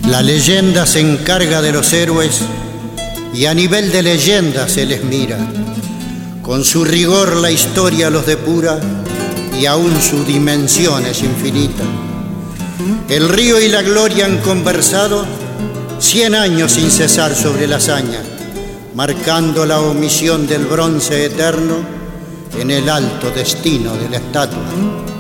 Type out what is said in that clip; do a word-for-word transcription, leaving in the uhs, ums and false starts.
La leyenda se encarga de los héroes y a nivel de leyenda se les mira. Con su rigor la historia los depura y aún su dimensión es infinita. El río y la gloria han conversado cien años sin cesar sobre la hazaña, marcando la omisión del bronce eterno en el alto destino de la estatua.